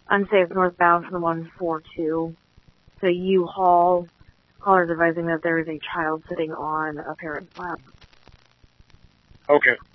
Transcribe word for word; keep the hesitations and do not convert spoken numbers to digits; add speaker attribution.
Speaker 1: unsafe northbound from the one four two. So U-Haul. Caller is advising that there is a child sitting on a parent's lap.
Speaker 2: Okay.